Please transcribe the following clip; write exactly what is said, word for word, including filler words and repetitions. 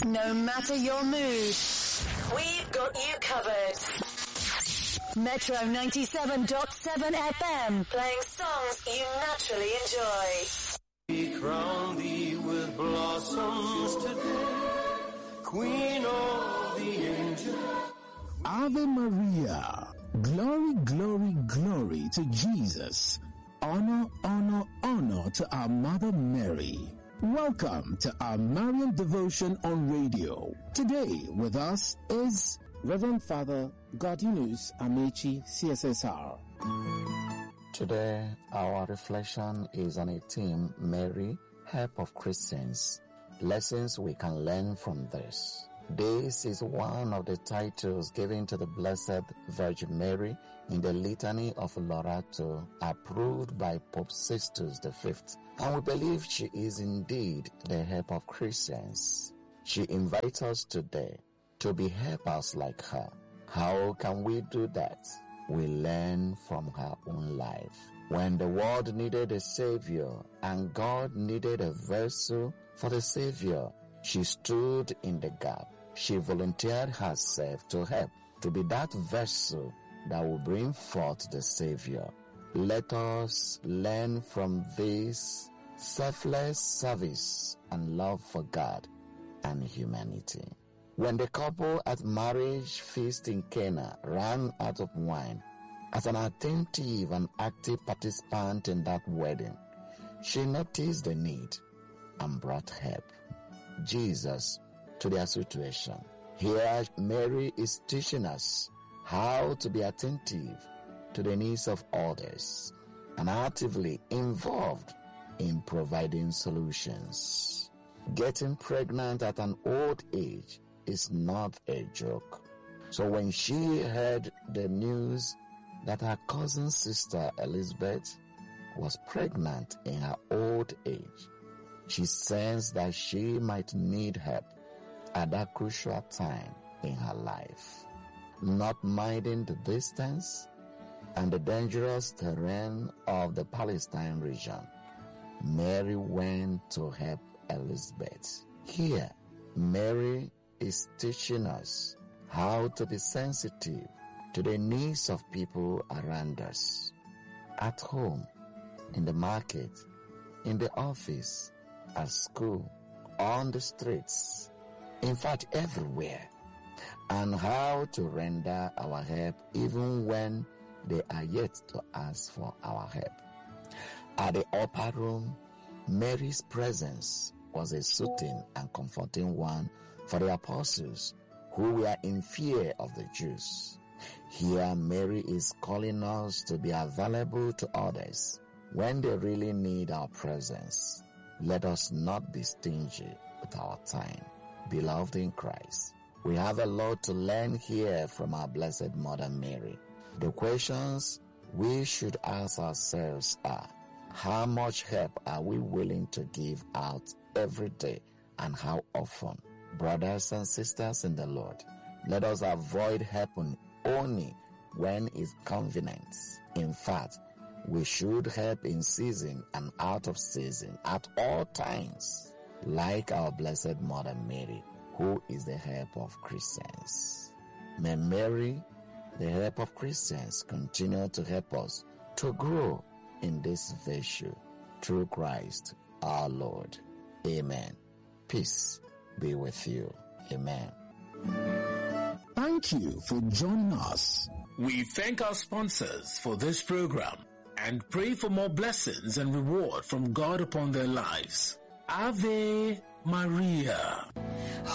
No matter your mood, we've got you covered. Metro ninety-seven point seven F M, playing songs you naturally enjoy. We crown thee with blossoms today, Queen of the angels. Ave Maria, glory, glory, glory to Jesus. Honor, honor, honor to our Mother Mary. Welcome to our Marian Devotion on Radio. Today with us is Reverend Father Gardinus Amechi, C S S R. Today, our reflection is on a theme, Mary, Help of Christians. Lessons we can learn from this. This is one of the titles given to the Blessed Virgin Mary in the Litany of Lorato, approved by Pope Sixtus the Fifth. And we believe she is indeed the help of Christians. She invites us today to be helpers like her. How can we do that? We learn from her own life. When the world needed a savior and God needed a vessel for the savior, she stood in the gap. She volunteered herself to help, to be that vessel that will bring forth the savior. Let us learn from this selfless service and love for God and humanity. When the couple at marriage feast in Cana ran out of wine, as an attentive and active participant in that wedding, she noticed the need and brought help. Jesus to their situation. Here, Mary is teaching us how to be attentive to the needs of others and actively involved in providing solutions. Getting pregnant at an old age is not a joke. So when she heard the news that her cousin sister Elizabeth was pregnant in her old age, she sensed that she might need help at that crucial time in her life. Not minding the distance and the dangerous terrain of the Palestine region, Mary went to help Elizabeth. Here, Mary is teaching us how to be sensitive to the needs of people around us, at home, in the market, in the office, at school, on the streets, in fact everywhere, and how to render our help even when they are yet to ask for our help. At the upper room, Mary's presence was a soothing and comforting one for the apostles who were in fear of the Jews. Here, Mary is calling us to be available to others when they really need our presence. Let us not be stingy with our time. Beloved in Christ, we have a lot to learn here from our Blessed Mother Mary. The questions we should ask ourselves are, how much help are we willing to give out every day and how often? Brothers and sisters in the Lord, let us avoid helping only when it's convenient. In fact, we should help in season and out of season at all times, like our Blessed Mother Mary, who is the help of Christians. May Mary, the help of Christians, continue to help us to grow in this virtue through Christ our Lord. Amen. Peace be with you. Amen. Thank you for joining us. We thank our sponsors for this program and pray for more blessings and reward from God upon their lives. Ave Maria.